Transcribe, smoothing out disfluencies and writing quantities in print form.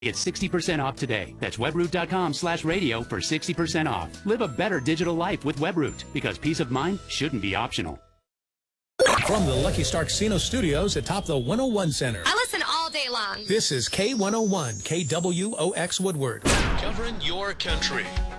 Get 60% off today. That's webroot.com/radio for 60% off. Live a better digital life with Webroot, because peace of mind shouldn't be optional. From the Lucky Star Casino Studios atop the 101 Center. I listen all day long. This is K101, KWOX Woodward. Covering your country.